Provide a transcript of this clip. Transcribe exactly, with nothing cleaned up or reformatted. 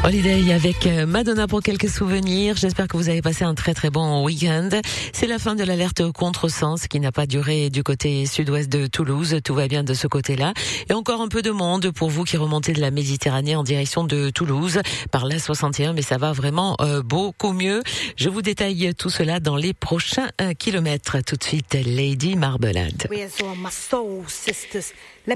Holiday avec Madonna pour quelques souvenirs. J'espère que vous avez passé un très très bon week-end. C'est la fin de l'alerte au contresens qui n'a pas duré du côté sud-ouest de Toulouse. Tout va bien de ce côté-là. Et encore un peu de monde pour vous qui remontez de la Méditerranée en direction de Toulouse par l'A soixante et un, mais ça va vraiment euh, beaucoup mieux. Je vous détaille tout cela dans les prochains euh, kilomètres. Tout de suite, Lady Marmalade.